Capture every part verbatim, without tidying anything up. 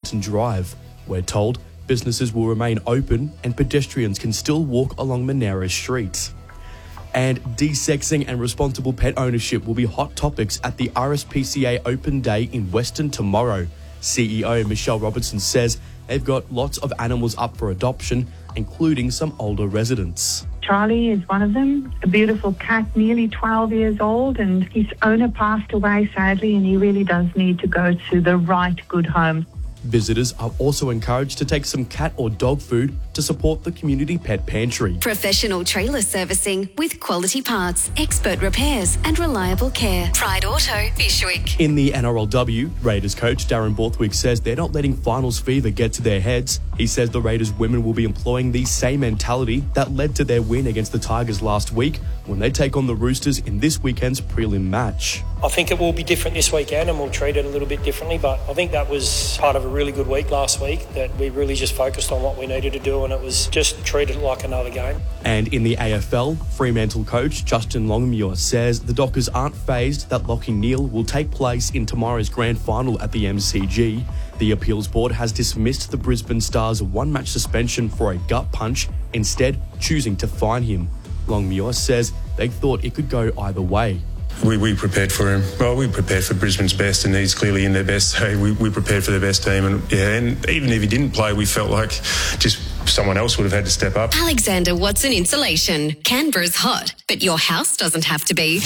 Robertson Drive. We're told businesses will remain open and pedestrians can still walk along Monera Street. And desexing and responsible pet ownership will be hot topics at the R S P C A Open Day in Weston tomorrow. C E O Michelle Robertson says they've got lots of animals up for adoption, including some older residents. Charlie is one of them, a beautiful cat, nearly twelve years old, and his owner passed away sadly, and he really does need to go to the right good home. Visitors are also encouraged to take some cat or dog food to support the community pet pantry. Professional trailer servicing with quality parts, expert repairs and reliable care. Pride Auto, Bishwick. In the N R L W, Raiders coach Darren Borthwick says they're not letting finals fever get to their heads. He says the Raiders women will be employing the same mentality that led to their win against the Tigers last week when they take on the Roosters in this weekend's prelim match. I think it will be different this weekend and we'll treat it a little bit differently, but I think that was part of a really good week last week, that we really just focused on what we needed to do and it was just treated like another game. And in the A F L, Fremantle coach Justin Longmuir says the Dockers aren't fazed that Lachie Neale will take place in tomorrow's grand final at the M C G. The appeals board has dismissed the Brisbane Stars' one-match suspension for a gut punch, instead choosing to fine him. Longmuir says they thought it could go either way. We, we prepared for him. Well, we prepared for Brisbane's best, and he's clearly in their best. So we, we prepared for their best team, and yeah, and even if he didn't play, we felt like just someone else would have had to step up. Alexander Watson Insulation. Canberra's hot, but your house doesn't have to be.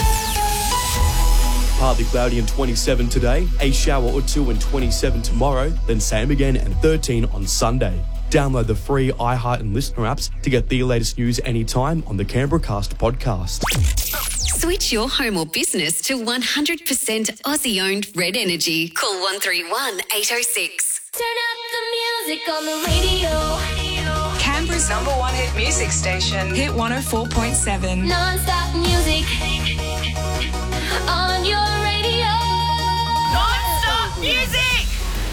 Partly cloudy and twenty-seven today, a shower or two and twenty-seven tomorrow, then same again and thirteen on Sunday. Download the free iHeart and Listener apps to get the latest news anytime on the Canberra Cast podcast. Switch your home or business to one hundred percent Aussie-owned Red Energy. Call one three one, eight oh six. Turn up the music on the radio. Canberra's number one hit music station. Hit one oh four point seven. Non-stop music on your